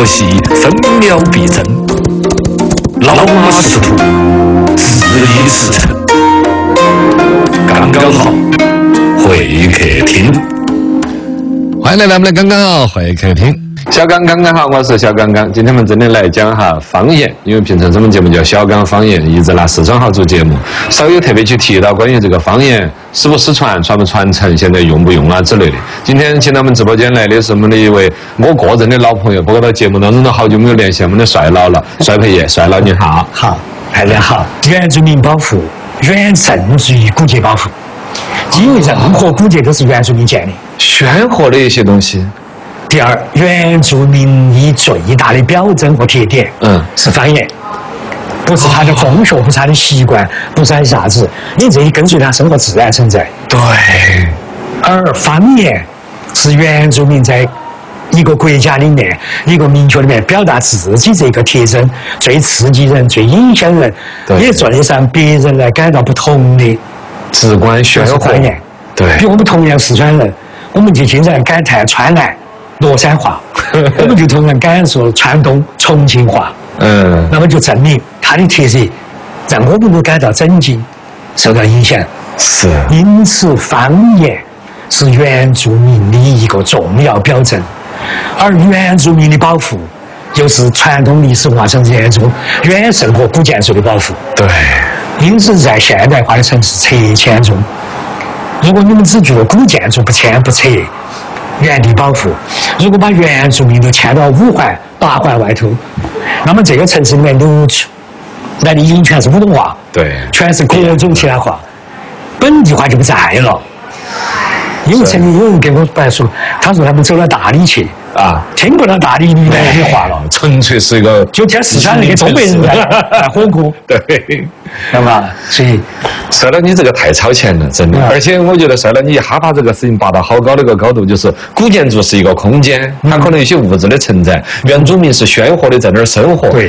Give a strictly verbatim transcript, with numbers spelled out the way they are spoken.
学习分秒必争，老马识途，知易识成，刚刚好，会客厅。 欢迎来到我们的刚刚好会客厅。 小刚刚刚好，我是小刚刚。今天我们真的来讲哈方言，因为平常这们节目叫小刚方言，一直拿四川话做节目，少有特别去提到关于这个方言失不失传、传不传承、现在用不用啊之类的。今天请到我们直播间来的是我们的一位我个人的老朋友，不过到节目当中都好久没有联系，我们的帅老了，帅培爷，帅老你好。 好，大家好。原住民保护远胜于古籍保护，因为任何古籍都是原住民建的。 鲜活的一些东西。 第二，原住民的最大的表征和特点， 嗯， 是方言，不是他的风俗，不是他的习惯，不是他的啥子，你这里跟随他生活自然存在。 对。 而方言是原住民在一个国家里面、一个民族里面表达自己这个特征最刺激人、最影响人，也最让别人来感到不同的直观鲜活方言。 对。 比如我们同样四川人，我们就经常感叹川南乐山话，我们就同样感受川东重庆话。 嗯， 那么就证明它的特色让我们都感到震惊，受到影响。 是。 因此，方言是原住民的一个重要表征，而原住民的保护又是传统历史文化承认中远胜过古建筑的保护。 对。 因此，在现代化的城市拆迁中，如果你们只做古建筑不迁不拆，原地保护，如果把原住民都迁到五环、八环外头，那么这个城市里面流出来的已经全是普通话， 对， 全是各种其他话，本地化就不在了。因为曾经有人跟我白说，他说他们走到大理去啊，听不到大理闽南的话了， 纯粹是一个就听四川那个东北人在在火锅， 对， 对吧？所以， 帅了你这个太超前了，真的。而且我觉得帅了你哈把这个事情拔到好高的一个高度，就是古建筑是一个空间，它可能有些物质的存在，原住民是鲜活的在那儿生活， 对，